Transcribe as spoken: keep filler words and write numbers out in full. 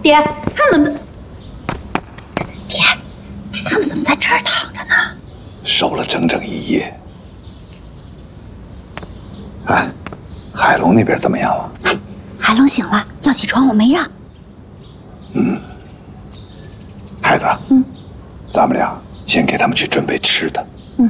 爹，他们怎么？爹，他们怎么在这儿躺着呢？ 守了整整一夜。哎，海龙那边怎么样了？ 海龙醒了，要起床，我没让。 嗯，孩子， 嗯， 咱们俩先给他们去准备吃的。